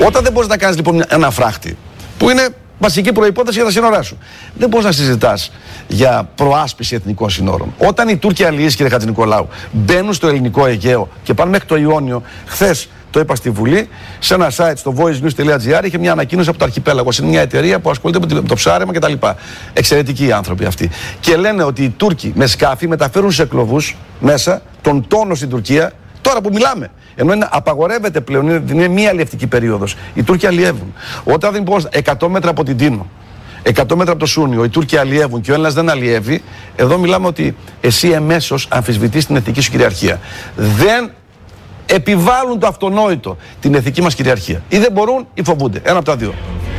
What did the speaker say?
Όταν δεν μπορείς να κάνεις λοιπόν ένα φράχτη, που είναι βασική προϋπόθεση για τα σύνορά σου, δεν μπορείς να συζητάς για προάσπιση εθνικών συνόρων. Όταν οι Τούρκοι αλληλείς, κύριε Χατζηνικολάου, μπαίνουν στο ελληνικό Αιγαίο και πάνε μέχρι το Ιόνιο, χθες το είπα στη Βουλή, σε ένα site στο voicenews.gr είχε μια ανακοίνωση από το Αρχιπέλαγος. Είναι μια εταιρεία που ασχολείται με το ψάρεμα κτλ. Εξαιρετικοί οι άνθρωποι αυτοί. Και λένε ότι οι Τούρκοι με σκάφη μεταφέρουν σε κλωβούς μέσα τον τόνο στην Τουρκία, τώρα που μιλάμε. Ενώ απαγορεύεται πλέον, είναι μία αλλιευτική περίοδος. Οι Τούρκοι αλλιεύουν. Όταν λοιπόν 100 μέτρα από την Τίνο, 100 μέτρα από το Σούνιο, οι Τούρκοι αλλιεύουν και ο Έλληνας δεν αλλιεύει, εδώ μιλάμε ότι εσύ εμέσως αμφισβητείς την εθνική σου κυριαρχία. Δεν επιβάλλουν το αυτονόητο, την εθνική μας κυριαρχία. Ή δεν μπορούν ή φοβούνται. Ένα από τα δύο.